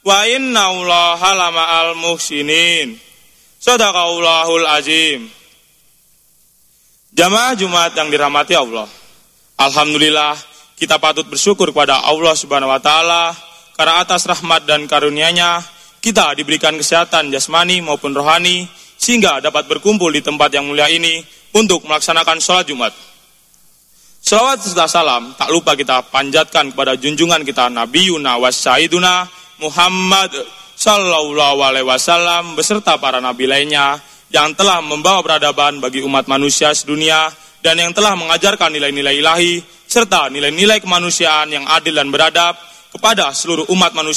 wa innallaha lama'al muhsinin. Shadaqallahul azim. Jamaah Jumat yang dirahmati Allah, alhamdulillah kita patut bersyukur kepada Allah Subhanahu wa taala karena atas rahmat dan karunia-Nya kita diberikan kesehatan jasmani maupun rohani sehingga dapat berkumpul di tempat yang mulia ini untuk melaksanakan sholat Jumat. Shalawat serta salam tak lupa kita panjatkan kepada junjungan kita Nabiyuna wa Sayyiduna Muhammad sallallahu alaihi wasallam beserta para nabi lainnya yang telah membawa peradaban bagi umat manusia sedunia dan yang telah mengajarkan nilai-nilai ilahi serta nilai-nilai kemanusiaan yang adil dan beradab kepada seluruh umat manusia